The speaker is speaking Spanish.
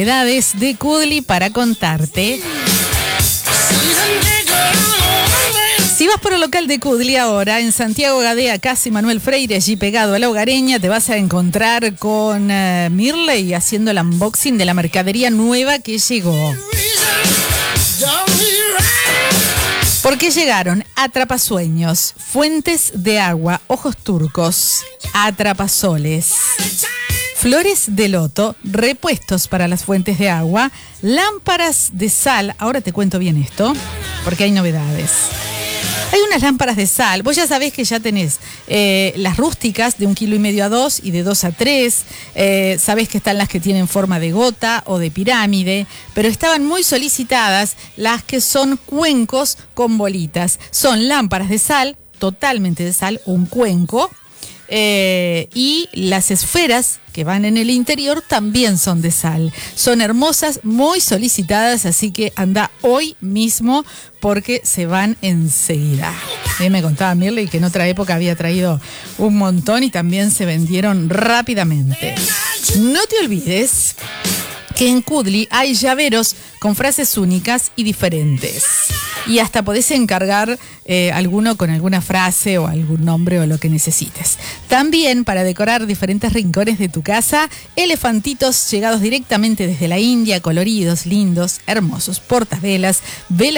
novedades de Kudli para contarte. Si vas por el local de Kudli ahora, en Santiago Gadea, casi Manuel Freire, allí pegado a la Hogareña, te vas a encontrar con Mirley haciendo el unboxing de la mercadería nueva que llegó. ¿Por qué llegaron? Atrapasueños, fuentes de agua, ojos turcos, atrapasoles, flores de loto, repuestos para las fuentes de agua, lámparas de sal. Ahora te cuento bien esto, porque hay novedades. Hay unas lámparas de sal. Vos ya sabés que ya tenés las rústicas de 1,5 kilos a 2 y de 2 a 3. Sabés que están las que tienen forma de gota o de pirámide, pero estaban muy solicitadas las que son cuencos con bolitas. Son lámparas de sal, totalmente de sal, un cuenco. Y las esferas que van en el interior también son de sal. Son hermosas, muy solicitadas, así que anda hoy mismo porque se van enseguida. Me contaba Mirley que en otra época había traído un montón y también se vendieron rápidamente. No te olvides que en Kudli hay llaveros con frases únicas y diferentes. Y hasta podés encargar alguno con alguna frase o algún nombre o lo que necesites. También para decorar diferentes rincones de tu casa, elefantitos llegados directamente desde la India, coloridos, lindos, hermosos, portavelas, velas